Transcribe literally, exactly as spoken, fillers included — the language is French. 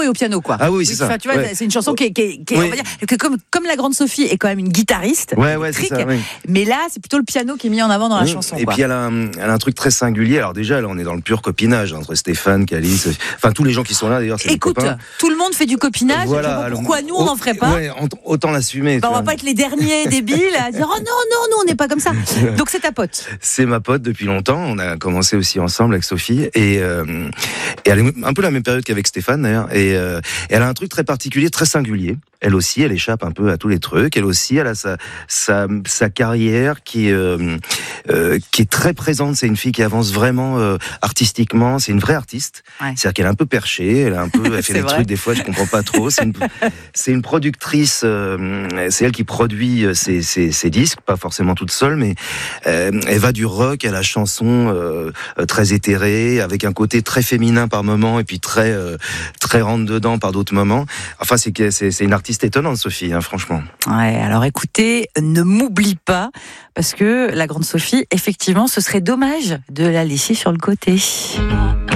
et au piano, quoi. Ah oui, c'est ça. Tu vois, ouais. c'est une chanson qui est, qui est, qui est Oui. on va dire, que comme, comme la grande Sophie est quand même une guitariste, Ouais, ouais, c'est électrique, ça, oui. mais là, c'est plutôt le piano qui est mis en avant dans la Oui. chanson. Et quoi. puis elle a, un, elle a un truc très singulier. Alors déjà, là, on est dans le pur copinage entre Stéphane, Calice, enfin tous les gens qui sont là d'ailleurs. C'est Écoute, tout le monde fait du copinage. Voilà, je vois alors, pourquoi nous on n'en ferait pas? Ouais, autant l'assumer. Bah, on va pas être les derniers débiles à dire oh non non non on n'est pas comme ça. Donc c'est ta pote. C'est ma pote depuis longtemps. On a commencé aussi ensemble avec Sophie et, euh, et elle est un peu la même période qu'avec Stéphane d'ailleurs. Et, euh, et elle a un truc très particulier, très singulier. Elle aussi, elle échappe un peu à tous les trucs. Elle aussi, elle a sa sa, sa carrière qui euh, euh, qui est très présente. C'est une fille qui avance vraiment euh, artistiquement. C'est une vraie artiste. Ouais. C'est-à-dire qu'elle est un peu perchée. Elle a un peu, elle fait des vrai. trucs des fois je comprends pas trop. C'est une, c'est une productrice. Euh, c'est elle qui produit ses, ses, ses disques, pas forcément toute seule, mais euh, elle va du rock à la chanson euh, très éthérée, avec un côté très féminin par moments et puis très euh, très rentre dedans par d'autres moments. Enfin, c'est c'est, c'est une artiste étonnante, Sophie, hein, franchement. Ouais, alors écoutez, ne m'oublie pas, parce que la grande Sophie, effectivement, ce serait dommage de la laisser sur le côté.